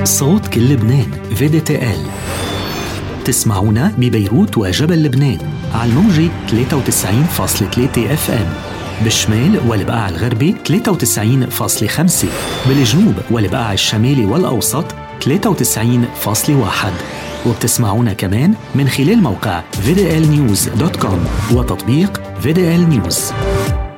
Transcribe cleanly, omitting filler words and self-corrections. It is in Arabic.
صوت كل لبنان VDTL. تسمعونا ببيروت وجبل لبنان على الموجة 93.3 FM، بالشمال والبقاع الغربي 93.5، بالجنوب والبقاع الشمالي والأوسط 93.1، وبتسمعونا كمان من خلال موقع VDLnews.com وتطبيق VDL News.